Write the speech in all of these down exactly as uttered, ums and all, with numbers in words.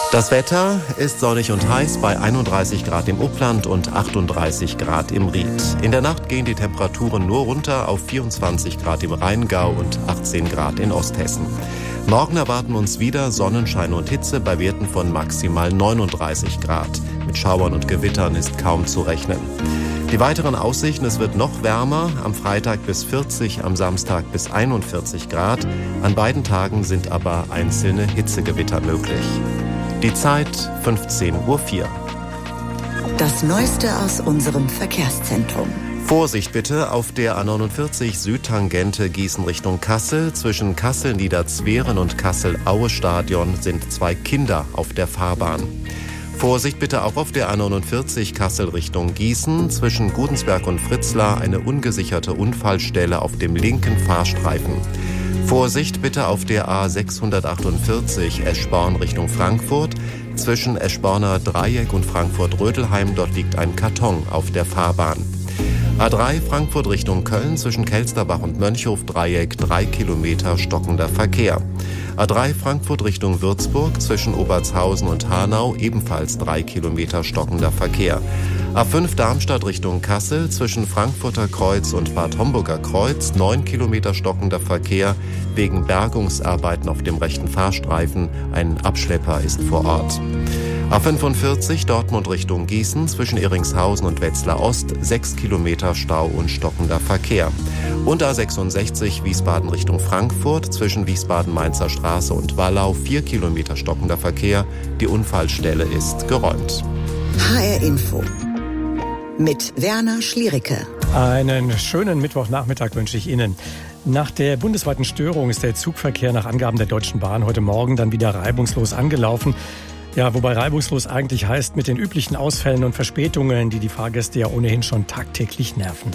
Das Wetter ist sonnig und heiß bei einunddreißig Grad im Upland und achtunddreißig Grad im Ried. In der Nacht gehen die Temperaturen nur runter auf vierundzwanzig Grad im Rheingau und achtzehn Grad in Osthessen. Morgen erwarten uns wieder Sonnenschein und Hitze bei Werten von maximal neununddreißig Grad. Mit Schauern und Gewittern ist kaum zu rechnen. Die weiteren Aussichten: Es wird noch wärmer, am Freitag bis vierzig, am Samstag bis einundvierzig Grad. An beiden Tagen sind aber einzelne Hitzegewitter möglich. Die Zeit fünfzehn Uhr vier. Das Neueste aus unserem Verkehrszentrum. Vorsicht bitte auf der A neunundvierzig Südtangente Gießen Richtung Kassel. Zwischen Kassel-Niederzweren und Kassel-Aue-Stadion sind zwei Kinder auf der Fahrbahn. Vorsicht bitte auch auf der A neunundvierzig Kassel Richtung Gießen. Zwischen Gudensberg und Fritzlar eine ungesicherte Unfallstelle auf dem linken Fahrstreifen. Vorsicht bitte auf der A sechshundertachtundvierzig Eschborn Richtung Frankfurt. Zwischen Eschborner Dreieck und Frankfurt-Rödelheim, dort liegt ein Karton auf der Fahrbahn. A drei Frankfurt Richtung Köln, zwischen Kelsterbach und Mönchhof Dreieck, drei Kilometer stockender Verkehr. A drei Frankfurt Richtung Würzburg, zwischen Obertshausen und Hanau, ebenfalls drei Kilometer stockender Verkehr. A fünf Darmstadt Richtung Kassel, zwischen Frankfurter Kreuz und Bad Homburger Kreuz, neun Kilometer stockender Verkehr wegen Bergungsarbeiten auf dem rechten Fahrstreifen. Ein Abschlepper ist vor Ort. A fünfundvierzig Dortmund Richtung Gießen, zwischen Iringshausen und Wetzlar Ost, sechs Kilometer Stau und stockender Verkehr. Und A sechsundsechzig Wiesbaden Richtung Frankfurt, zwischen Wiesbaden-Mainzer Straße und Wallau, vier Kilometer stockender Verkehr. Die Unfallstelle ist geräumt. H R Info mit Werner Schliericke. Einen schönen Mittwochnachmittag wünsche ich Ihnen. Nach der bundesweiten Störung ist der Zugverkehr nach Angaben der Deutschen Bahn heute Morgen dann wieder reibungslos angelaufen. Ja, wobei reibungslos eigentlich heißt, mit den üblichen Ausfällen und Verspätungen, die die Fahrgäste ja ohnehin schon tagtäglich nerven.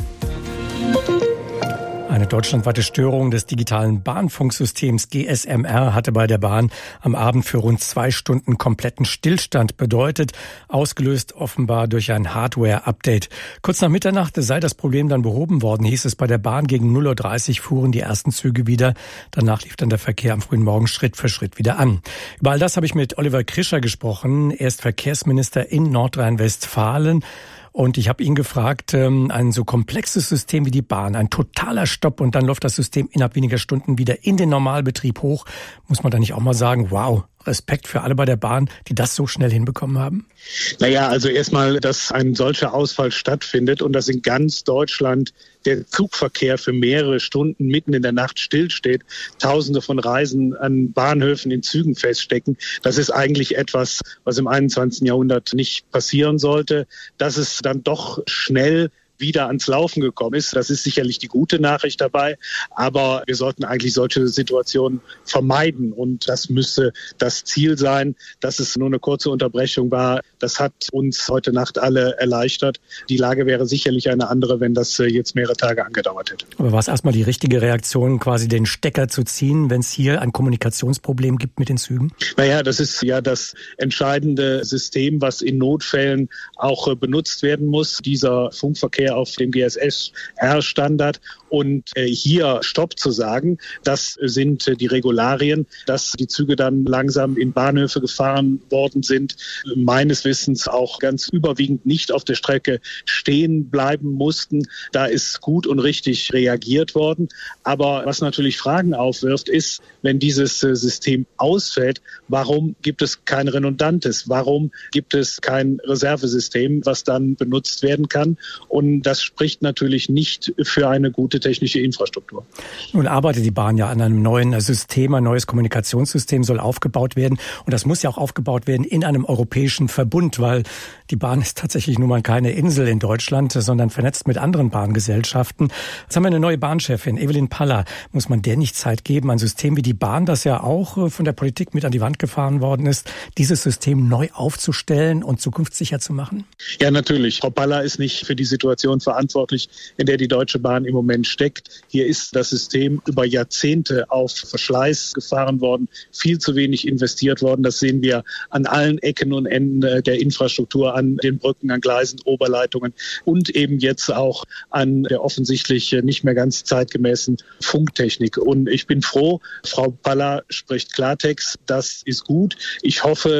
Eine deutschlandweite Störung des digitalen Bahnfunksystems G S M R hatte bei der Bahn am Abend für rund zwei Stunden kompletten Stillstand bedeutet, ausgelöst offenbar durch ein Hardware-Update. Kurz nach Mitternacht sei das Problem dann behoben worden, hieß es bei der Bahn. Gegen null Uhr dreißig fuhren die ersten Züge wieder. Danach lief dann der Verkehr am frühen Morgen Schritt für Schritt wieder an. Über all das habe ich mit Oliver Krischer gesprochen. Er ist Verkehrsminister in Nordrhein-Westfalen. Und ich habe ihn gefragt, ein so komplexes System wie die Bahn, ein totaler Stopp und dann läuft das System innerhalb weniger Stunden wieder in den Normalbetrieb hoch. Muss man da nicht auch mal sagen, wow, Respekt für alle bei der Bahn, die das so schnell hinbekommen haben? Naja, also erstmal, dass ein solcher Ausfall stattfindet und dass in ganz Deutschland der Zugverkehr für mehrere Stunden mitten in der Nacht stillsteht, Tausende von Reisen an Bahnhöfen in Zügen feststecken. Das ist eigentlich etwas, was im einundzwanzigsten Jahrhundert nicht passieren sollte. Dass es dann doch schnell wieder ans Laufen gekommen ist. Das ist sicherlich die gute Nachricht dabei, aber wir sollten eigentlich solche Situationen vermeiden und das müsste das Ziel sein. Dass es nur eine kurze Unterbrechung war, das hat uns heute Nacht alle erleichtert. Die Lage wäre sicherlich eine andere, wenn das jetzt mehrere Tage angedauert hätte. Aber war es erstmal die richtige Reaktion, quasi den Stecker zu ziehen, wenn es hier ein Kommunikationsproblem gibt mit den Zügen? Naja, das ist ja das entscheidende System, was in Notfällen auch benutzt werden muss. Dieser Funkverkehr auf dem G S S R-Standard. Und äh, hier Stopp zu sagen, das sind äh, die Regularien, dass die Züge dann langsam in Bahnhöfe gefahren worden sind, meines Wissens auch ganz überwiegend nicht auf der Strecke stehen bleiben mussten. Da ist gut und richtig reagiert worden. Aber was natürlich Fragen aufwirft, ist, wenn dieses äh, System ausfällt, warum gibt es kein redundantes? Warum gibt es kein Reservesystem, was dann benutzt werden kann? Und das spricht natürlich nicht für eine gute technische Infrastruktur. Nun arbeitet die Bahn ja an einem neuen System, ein neues Kommunikationssystem soll aufgebaut werden. Und das muss ja auch aufgebaut werden in einem europäischen Verbund, weil die Bahn ist tatsächlich nun mal keine Insel in Deutschland, sondern vernetzt mit anderen Bahngesellschaften. Jetzt haben wir eine neue Bahnchefin, Evelyn Paller. Muss man der nicht Zeit geben, ein System wie die Bahn, das ja auch von der Politik mit an die Wand gefahren worden ist, dieses System neu aufzustellen und zukunftssicher zu machen? Ja, natürlich. Frau Paller ist nicht für die Situation verantwortlich, in der die Deutsche Bahn im Moment steckt. Hier ist das System über Jahrzehnte auf Verschleiß gefahren worden, viel zu wenig investiert worden. Das sehen wir an allen Ecken und Enden der Infrastruktur, an den Brücken, an Gleisen, Oberleitungen und eben jetzt auch an der offensichtlich nicht mehr ganz zeitgemäßen Funktechnik. Und ich bin froh, Frau Paller spricht Klartext. Das ist gut. Ich hoffe,